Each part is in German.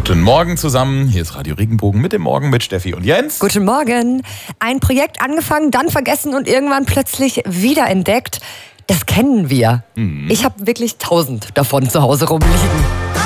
Guten Morgen zusammen, hier ist Radio Regenbogen mit dem Morgen mit Steffi und Jens. Guten Morgen. Ein Projekt angefangen, dann vergessen und irgendwann plötzlich wiederentdeckt. Das kennen wir. Ich habe wirklich 1000 davon zu Hause rumliegen.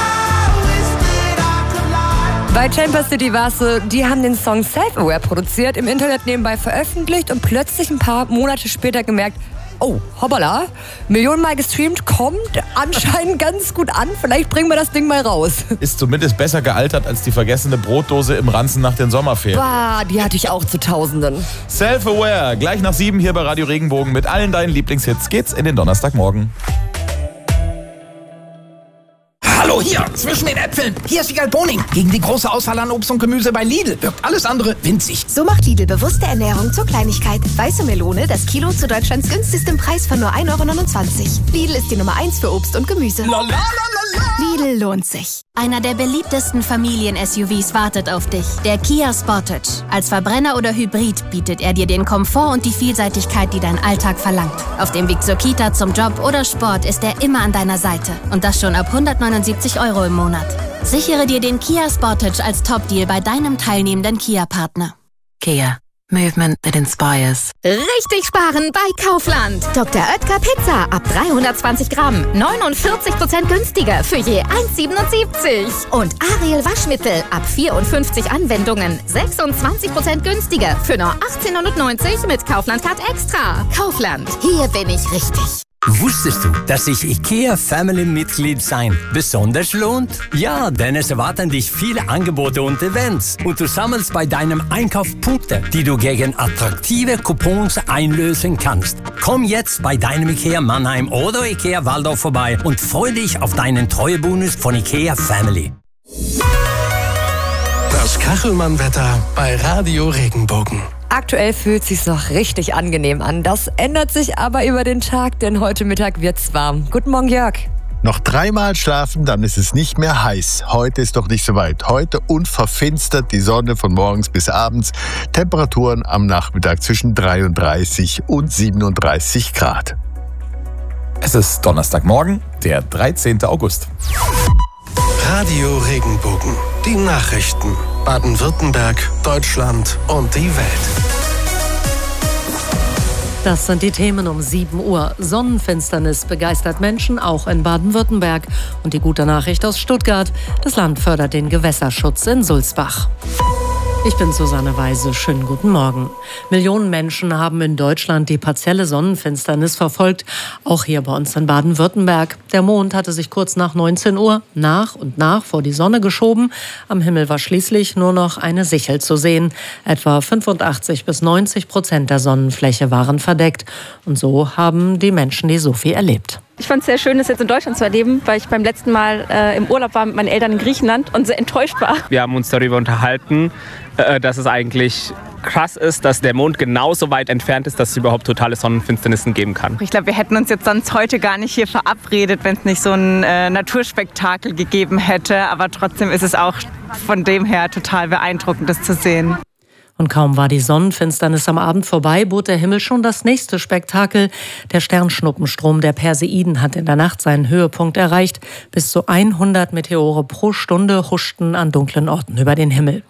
Bei Chamber City war es so, die haben den Song Self-Aware produziert, im Internet nebenbei veröffentlicht und plötzlich ein paar Monate später gemerkt, oh, hoppala, Millionenmal gestreamt, kommt anscheinend ganz gut an. Vielleicht bringen wir das Ding mal raus. Ist zumindest besser gealtert als die vergessene Brotdose im Ranzen nach den Sommerferien. Bah, die hatte ich auch zu Tausenden. Self-Aware, gleich nach 7 hier bei Radio Regenbogen. Mit allen deinen Lieblingshits geht's in den Donnerstagmorgen. Hallo, hier, zwischen den Äpfeln. Hier ist Wiegald Boning. Gegen die große Auswahl an Obst und Gemüse bei Lidl wirkt alles andere winzig. So macht Lidl bewusste Ernährung zur Kleinigkeit. Weiße Melone, das Kilo zu Deutschlands günstigstem Preis von nur 1,29 €. Lidl ist die Nummer 1 für Obst und Gemüse. Lidl lohnt sich. Einer der beliebtesten Familien-SUVs wartet auf dich. Der Kia Sportage. Als Verbrenner oder Hybrid bietet er dir den Komfort und die Vielseitigkeit, die dein Alltag verlangt. Auf dem Weg zur Kita, zum Job oder Sport ist er immer an deiner Seite. Und das schon ab 179 € im Monat. Sichere dir den Kia Sportage als Top-Deal bei deinem teilnehmenden Kia-Partner. Kia. Movement that inspires. Richtig sparen bei Kaufland. Dr. Oetker Pizza ab 320 Gramm. 49% günstiger für je 1,77. Und Ariel Waschmittel ab 54 Anwendungen. 26% günstiger für nur 18,90 € mit Kaufland Card Extra. Kaufland. Hier bin ich richtig. Wusstest du, dass sich IKEA Family-Mitglied sein besonders lohnt? Ja, denn es erwarten dich viele Angebote und Events. Und du sammelst bei deinem Einkauf Punkte, die du gegen attraktive Coupons einlösen kannst. Komm jetzt bei deinem IKEA Mannheim oder IKEA Waldorf vorbei und freu dich auf deinen Treuebonus von IKEA Family. Das Kachelmann-Wetter bei Radio Regenbogen. Aktuell fühlt es sich noch richtig angenehm an. Das ändert sich aber über den Tag, denn heute Mittag wird's warm. Guten Morgen, Jörg. Noch 3-mal schlafen, dann ist es nicht mehr heiß. Heute ist doch nicht so weit. Heute unverfinstert die Sonne von morgens bis abends. Temperaturen am Nachmittag zwischen 33 und 37 Grad. Es ist Donnerstagmorgen, der 13. August. Radio Regenbogen. Die Nachrichten. Baden-Württemberg, Deutschland und die Welt. Das sind die Themen um 7 Uhr. Sonnenfinsternis begeistert Menschen, auch in Baden-Württemberg. Und die gute Nachricht aus Stuttgart: Das Land fördert den Gewässerschutz in Sulzbach. Ich bin Susanne Weise. Schönen guten Morgen. Millionen Menschen haben in Deutschland die partielle Sonnenfinsternis verfolgt, auch hier bei uns in Baden-Württemberg. Der Mond hatte sich kurz nach 19 Uhr nach und nach vor die Sonne geschoben. Am Himmel war schließlich nur noch eine Sichel zu sehen. Etwa 85-90% der Sonnenfläche waren verdeckt. Und so haben die Menschen die Sophie erlebt. Ich fand es sehr schön, das jetzt in Deutschland zu erleben, weil ich beim letzten Mal im Urlaub war mit meinen Eltern in Griechenland und sehr enttäuscht war. Wir haben uns darüber unterhalten, dass es eigentlich krass ist, dass der Mond genauso weit entfernt ist, dass es überhaupt totale Sonnenfinsternissen geben kann. Ich glaube, wir hätten uns jetzt sonst heute gar nicht hier verabredet, wenn es nicht so ein Naturspektakel gegeben hätte. Aber trotzdem ist es auch von dem her total beeindruckend, das zu sehen. Und kaum war die Sonnenfinsternis am Abend vorbei, bot der Himmel schon das nächste Spektakel. Der Sternschnuppenstrom der Perseiden hat in der Nacht seinen Höhepunkt erreicht. Bis zu 100 Meteore pro Stunde huschten an dunklen Orten über den Himmel.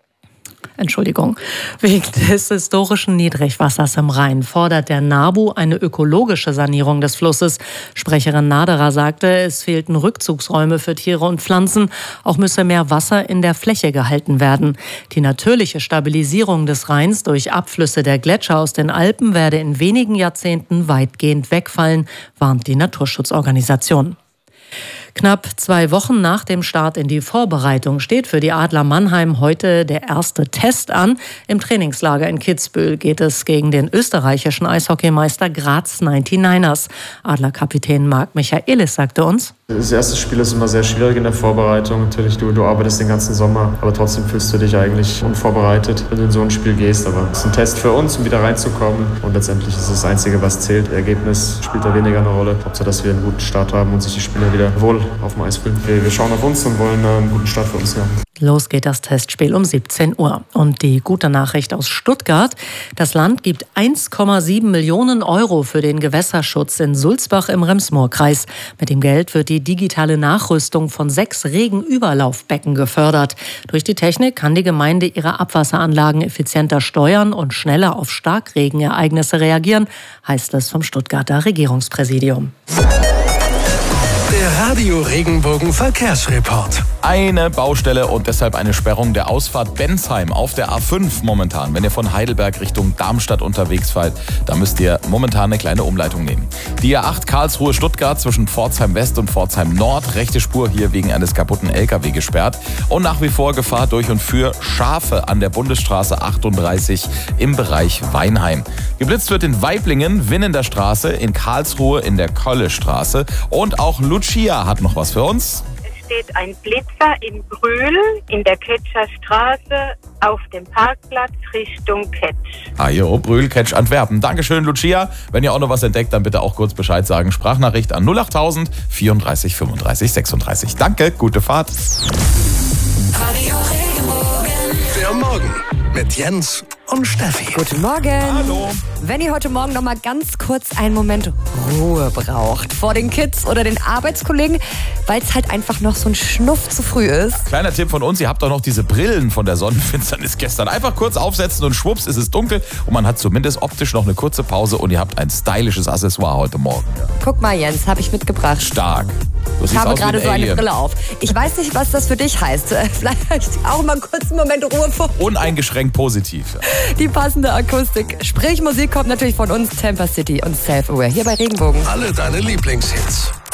Wegen des historischen Niedrigwassers im Rhein fordert der NABU eine ökologische Sanierung des Flusses. Sprecherin Naderer sagte, es fehlten Rückzugsräume für Tiere und Pflanzen. Auch müsse mehr Wasser in der Fläche gehalten werden. Die natürliche Stabilisierung des Rheins durch Abflüsse der Gletscher aus den Alpen werde in wenigen Jahrzehnten weitgehend wegfallen, warnt die Naturschutzorganisation. Knapp 2 Wochen nach dem Start in die Vorbereitung steht für die Adler Mannheim heute der erste Test an. Im Trainingslager in Kitzbühel geht es gegen den österreichischen Eishockeymeister Graz 99ers. Adlerkapitän Marc Michaelis sagte uns: Das erste Spiel ist immer sehr schwierig in der Vorbereitung. Natürlich, du arbeitest den ganzen Sommer, aber trotzdem fühlst du dich eigentlich unvorbereitet, wenn du in so ein Spiel gehst. Aber es ist ein Test für uns, um wieder reinzukommen. Und letztendlich ist das Einzige, was zählt. Das Ergebnis spielt da weniger eine Rolle. Hauptsache, dass wir einen guten Start haben und sich die Spieler wieder wohl auf dem Eis fühlen. Wir schauen auf uns und wollen einen guten Start für uns haben. Los geht das Testspiel um 17 Uhr. Und die gute Nachricht aus Stuttgart: Das Land gibt 1,7 Millionen Euro für den Gewässerschutz in Sulzbach im Rems-Murr-Kreis. Mit dem Geld wird die digitale Nachrüstung von 6 Regenüberlaufbecken gefördert. Durch die Technik kann die Gemeinde ihre Abwasseranlagen effizienter steuern und schneller auf Starkregenereignisse reagieren, heißt es vom Stuttgarter Regierungspräsidium. Der Radio Regenbogen Verkehrsreport. Eine Baustelle und deshalb eine Sperrung der Ausfahrt Bensheim auf der A5 momentan. Wenn ihr von Heidelberg Richtung Darmstadt unterwegs seid, da müsst ihr momentan eine kleine Umleitung nehmen. Die A8 Karlsruhe-Stuttgart zwischen Pforzheim West und Pforzheim Nord. Rechte Spur hier wegen eines kaputten LKW gesperrt. Und nach wie vor Gefahr durch und für Schafe an der Bundesstraße 38 im Bereich Weinheim. Geblitzt wird in Weiblingen, Winnender Straße, in Karlsruhe in der Kollestraße. Und auch Lucia hat noch was für uns. Es steht ein Blitzer in Brühl in der Ketscher Straße auf dem Parkplatz Richtung Ketsch. Brühl, Ketsch, Antwerpen. Dankeschön, Lucia. Wenn ihr auch noch was entdeckt, dann bitte auch kurz Bescheid sagen. Sprachnachricht an 08000 34 35 36. Danke, gute Fahrt. Der Morgen mit Jens und Steffi. Guten Morgen. Hallo. Wenn ihr heute Morgen noch mal ganz kurz einen Moment Ruhe braucht vor den Kids oder den Arbeitskollegen, weil es halt einfach noch so ein Schnuff zu früh ist. Kleiner Tipp von uns, ihr habt doch noch diese Brillen von der Sonnenfinsternis gestern. Einfach kurz aufsetzen und schwupps ist es dunkel und man hat zumindest optisch noch eine kurze Pause und ihr habt ein stylisches Accessoire heute Morgen. Guck mal, Jens, habe ich mitgebracht. Stark. Ich habe gerade so eine Brille auf. Ich weiß nicht, was das für dich heißt. Vielleicht auch mal kurz einen Moment Ruhe vor. Uneingeschränkt positiv. Die passende Akustik. Sprich, Musik kommt natürlich von uns, Temper City und Self-Aware hier bei Regenbogen. Alle deine Lieblingshits.